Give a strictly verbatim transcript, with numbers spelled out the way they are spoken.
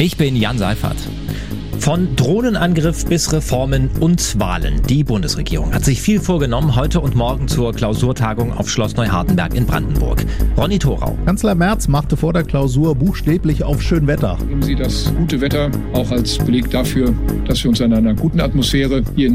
Ich bin Jan Seifert. Von Drohnenangriff bis Reformen und Wahlen. Die Bundesregierung hat sich viel vorgenommen, heute und morgen zur Klausurtagung auf Schloss Neuhardenberg in Brandenburg. Ronny Thorau. Kanzler Merz machte vor der Klausur buchstäblich auf Schönwetter. Nehmen Sie das gute Wetter auch als Beleg dafür, dass wir uns in einer guten Atmosphäre hier in